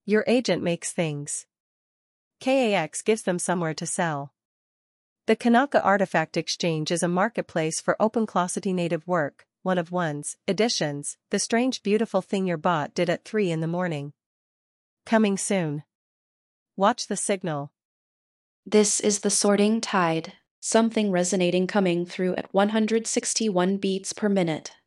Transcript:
Your agent makes things. KAX gives them somewhere to sell. The Kanaka Artifact Exchange is a marketplace for open-closet native work, one of one's editions, the strange beautiful thing your bot did at 3 in the morning. Coming soon. Watch the signal. This is the sorting tide, something resonating coming through at 161 beats per minute.